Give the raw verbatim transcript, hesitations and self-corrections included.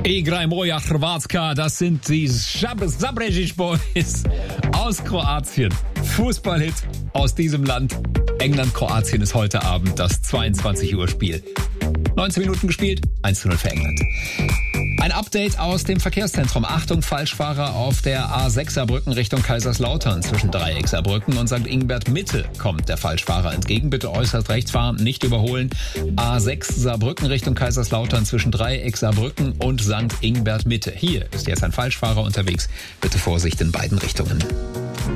Igraj moja Hrvatska, das sind die Zabrzežec Boys aus Kroatien. Fußballhit aus diesem Land. England-Kroatien ist heute Abend das zweiundzwanzig Uhr Spiel. neunzehn Minuten gespielt, eins zu null für England. Ein Update aus dem Verkehrszentrum. Achtung, Falschfahrer auf der A sechs Saarbrücken Richtung Kaiserslautern. Zwischen Dreieck Saarbrücken und Sankt Ingbert Mitte kommt der Falschfahrer entgegen. Bitte äußerst rechts fahren, nicht überholen. A sechs Saarbrücken Richtung Kaiserslautern zwischen Dreieck Saarbrücken und Sankt Ingbert Mitte. Hier ist jetzt ein Falschfahrer unterwegs. Bitte Vorsicht in beiden Richtungen.